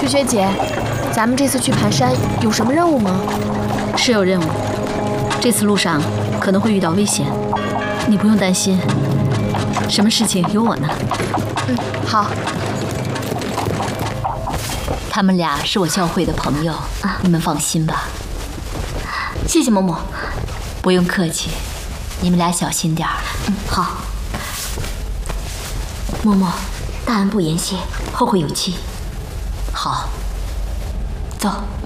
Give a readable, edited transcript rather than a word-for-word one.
赤雪姐，咱们这次去盘山有什么任务吗？ 是有任务，这次路上可能会遇到危险，你不用担心，什么事情有我呢。 好。 他们俩是我教会的朋友，你们放心吧。 谢谢嬷嬷。 不用客气，你们俩小心点儿。 好。嬷嬷，大恩不言谢，后会有期。 好， 走。